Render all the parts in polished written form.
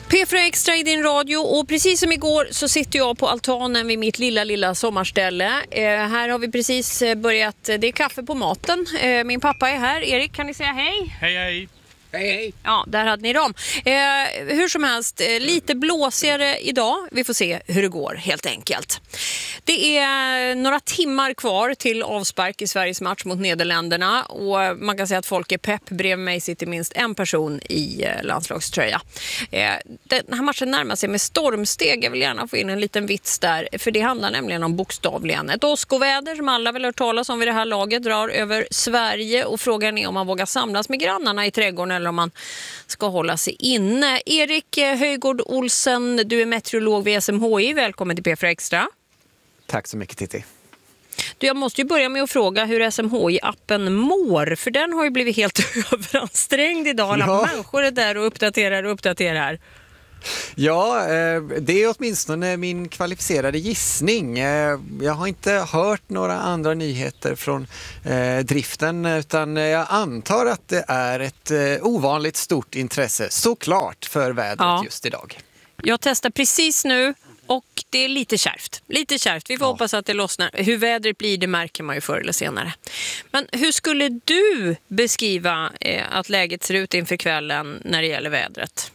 P4 Extra i din radio, och precis som igår så sitter jag på altanen vid mitt lilla sommarställe. Här har vi precis börjat, det är kaffe på maten. Min pappa är här. Erik, kan ni säga hej? Hej, hej. Hej, hej. Ja, där hade ni dem. Hur som helst, lite blåsigare idag. Vi får se hur det går helt enkelt. Det är några timmar kvar till avspark i Sveriges match mot Nederländerna. Och man kan säga att folk är pepp. Bredvid mig sitter minst en person i landslagströja. Den här matchen närmar sig med stormsteg. Jag vill gärna få in en liten vits där. För det handlar nämligen om bokstavligen ett åskoväder som alla vill höra talas om vid det här laget drar över Sverige. Och frågan är om man vågar samlas med grannarna i trädgården eller om man ska hålla sig inne. Erik Höjgård Olsen, du är meteorolog vid SMHI. Välkommen till P4 Extra. Tack så mycket, Titti. Jag måste ju börja med att fråga hur SMHI-appen mår. För den har ju blivit helt överansträngd idag. Alla människor är där och uppdaterar. Ja, det är åtminstone min kvalificerade gissning. Jag har inte hört några andra nyheter från driften, utan jag antar att det är ett ovanligt stort intresse såklart för vädret just idag. Jag testar precis nu och det är lite kärvt. Vi får hoppas att det lossnar. Hur vädret blir, det märker man ju förr eller senare. Men hur skulle du beskriva att läget ser ut inför kvällen när det gäller vädret?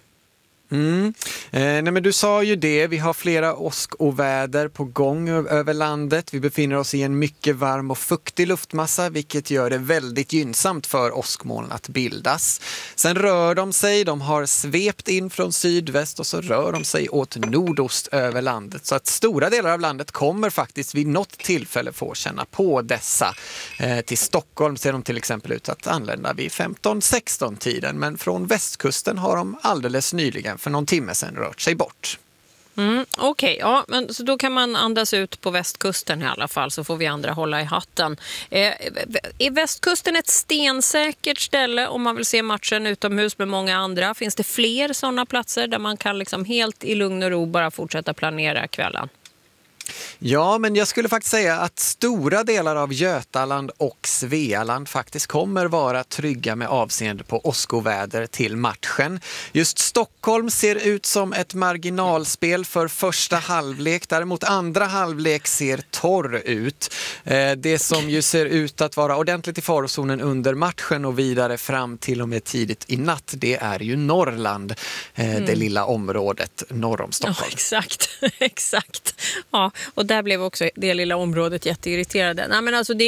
Nej, men du sa ju det, vi har flera åskoväder på gång över landet. Vi befinner oss i en mycket varm och fuktig luftmassa, vilket gör det väldigt gynnsamt för åskmoln att bildas. Sen rör de har svept in från sydväst och så rör de sig åt nordost över landet. Så att stora delar av landet kommer faktiskt vid något tillfälle få känna på dessa. Till Stockholm ser de till exempel ut att anlända vid 15-16 tiden, men från västkusten har de alldeles nyligen för någon timme sedan rört sig bort. Okej, ja, men så då kan man andas ut på västkusten i alla fall, så får vi andra hålla i hatten. Är västkusten ett stensäkert ställe om man vill se matchen utomhus med många andra? Finns det fler sådana platser där man kan liksom helt i lugn och ro bara fortsätta planera kvällen? Ja, men jag skulle faktiskt säga att stora delar av Götaland och Svealand faktiskt kommer vara trygga med avseende på åskoväder till matchen. Just Stockholm ser ut som ett marginalspel för första halvlek. Däremot andra halvlek ser torr ut. Det som ju ser ut att vara ordentligt i farozonen under matchen och vidare fram till och med tidigt i natt, det är ju Norrland. Det lilla området norr om Stockholm. Ja, exakt. Ja, och där blev också det lilla området jätteirriterade. Nej, men alltså det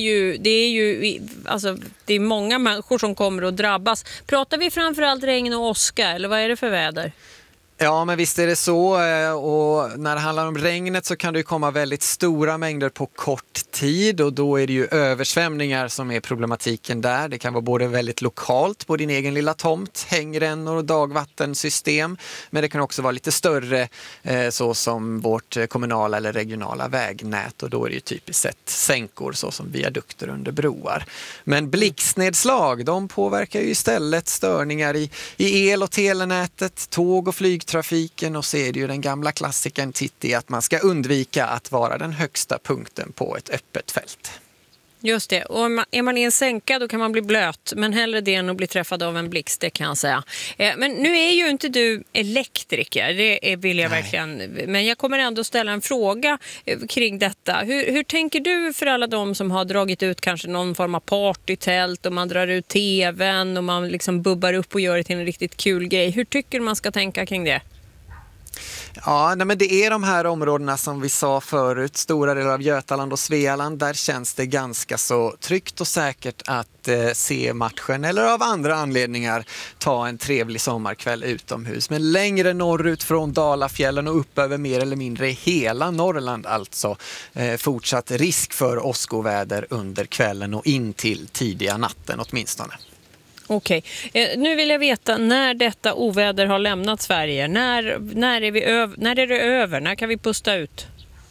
är många människor som kommer att drabbas. Pratar vi framförallt regn och åska, eller vad är det för väder? Ja, men visst är det så, och när det handlar om regnet så kan det ju komma väldigt stora mängder på kort tid, och då är det ju översvämningar som är problematiken där. Det kan vara både väldigt lokalt på din egen lilla tomt, hängrännor och dagvattensystem, men det kan också vara lite större så som vårt kommunala eller regionala vägnät, och då är det ju typiskt sett sänkor så som viadukter under broar. Men blixtnedslag, de påverkar ju istället störningar i el- och telenätet, tåg och flygtrafiken, och så är det ju den gamla klassikern Titti att man ska undvika att vara den högsta punkten på ett öppet fält. Just det, och är man i en sänka då kan man bli blöt, men hellre det än att bli träffad av en blixt, det kan jag säga. Men nu är ju inte du elektriker, det vill jag verkligen, men jag kommer ändå ställa en fråga kring detta. Hur tänker du för alla de som har dragit ut kanske någon form av partytält och man drar ut tvn och man liksom bubbar upp och gör det till en riktigt kul grej? Hur tycker man ska tänka kring det? Ja, men det är de här områdena som vi sa förut, stora delar av Götaland och Svealand, där känns det ganska så tryggt och säkert att se matchen eller av andra anledningar ta en trevlig sommarkväll utomhus. Men längre norrut från Dalafjällen och upp över mer eller mindre hela Norrland alltså fortsatt risk för åskoväder under kvällen och in till tidiga natten åtminstone. Okej, nu vill jag veta när detta oväder har lämnat Sverige. När är det över? När kan vi pusta ut?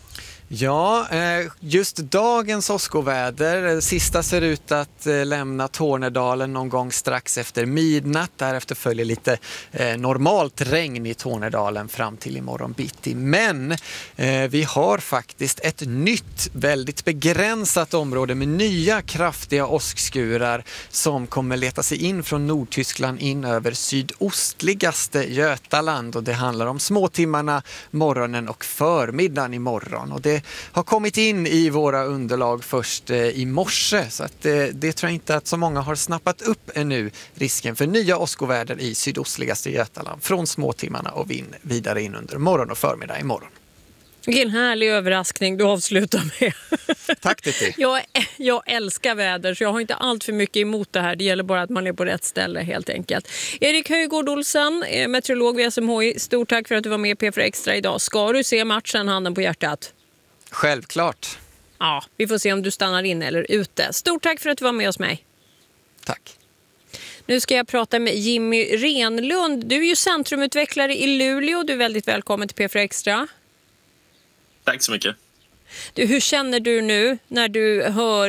Ja, just dagens åskoväder, sista ser ut att lämna Tornedalen någon gång strax efter midnatt. Därefter följer lite normalt regn i Tornedalen fram till imorgon bitti. Men vi har faktiskt ett nytt, väldigt begränsat område med nya kraftiga åskskurar som kommer leta sig in från Nordtyskland in över sydostligaste Götaland. Och det handlar om småtimmarna, morgonen och förmiddagen imorgon. Och det har kommit in i våra underlag först i morse, så att det tror jag inte att så många har snappat upp ännu, risken för nya åskoväder i sydostligaste Götaland från småtimmarna och vidare in under morgon och förmiddag imorgon. Vilken härlig överraskning du avslutar med. Tack Titti. Jag älskar väder så jag har inte allt för mycket emot det här. Det gäller bara att man är på rätt ställe helt enkelt. Erik Höjgård Olsen, meteorolog vid SMHI. Stort tack för att du var med i P4 Extra idag. Ska du se matchen, handen på hjärtat? Självklart. Ja, vi får se om du stannar in eller ute. Stort tack för att du var med hos mig. Tack. Nu ska jag prata med Jimmy Renlund. Du är ju centrumutvecklare i Luleå. Du är väldigt välkommen till P4 Extra. Tack så mycket. Du, hur känner du nu när du hör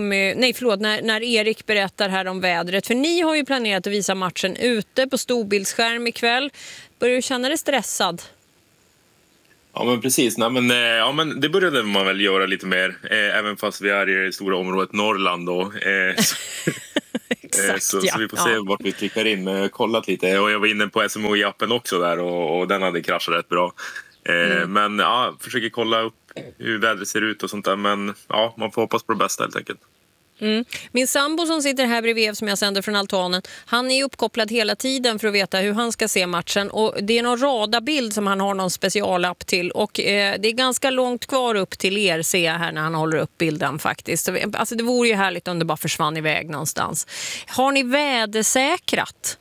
när Erik berättar här om vädret? För ni har ju planerat att visa matchen ute på storbildsskärm ikväll. Börjar du känna dig stressad? Ja men precis, men det började man väl göra lite mer, även fast vi är i det stora området Norrland då. Exakt, så vi får se vart vi klickar in. Men jag har kollat lite och jag var inne på SMHI-appen också där och den hade kraschat rätt bra. Men ja, försöker kolla upp hur vädret ser ut och sånt där, men ja, man får hoppas på det bästa helt enkelt. Min sambo som sitter här bredvid som jag sänder från altanen, han är uppkopplad hela tiden för att veta hur han ska se matchen, och det är någon radarbild som han har någon specialapp till, och det är ganska långt kvar upp till er, ser jag här när han håller upp bilden faktiskt. Alltså det vore ju härligt om det bara försvann iväg någonstans. Har ni vädersäkrat?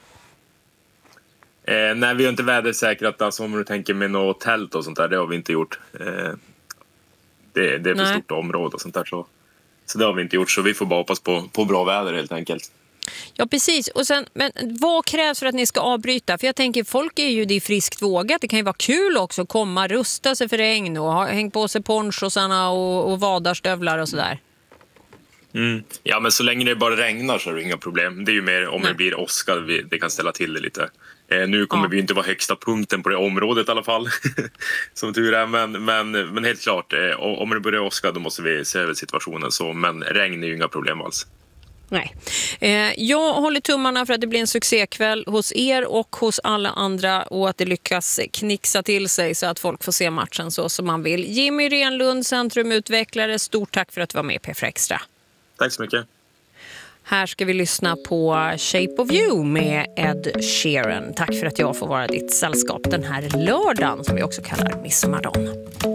Nej, vi har inte vädersäkrat, alltså om du tänker med något tält och sånt där, det har vi inte gjort. Det är för stort område och sånt där, så det har vi inte gjort, så vi får bara hoppas på bra väder helt enkelt. Ja, precis. Och sen, men vad krävs för att ni ska avbryta? För jag tänker, folk är ju det friskt vågat. Det kan ju vara kul också att komma, rusta sig för regn och hänga på sig ponchosarna och vadarstövlar och sådär. Ja, men så länge det bara regnar så är det inga problem. Det är ju mer om det blir åska, det kan ställa till det lite. Nu kommer vi inte vara högsta punkten på det området i alla fall, som tur är. Men helt klart, om det börjar åska då måste vi se över situationen. Men regn är ju inga problem alls. Nej. Jag håller tummarna för att det blir en succékväll hos er och hos alla andra, och att det lyckas knixa till sig så att folk får se matchen så som man vill. Jimmy Renlund, centrumutvecklare, stort tack för att du var med i P4 Extra. Tack så mycket. Här ska vi lyssna på Shape of You med Ed Sheeran. Tack för att jag får vara ditt sällskap den här lördagen som vi också kallar midsommardagen.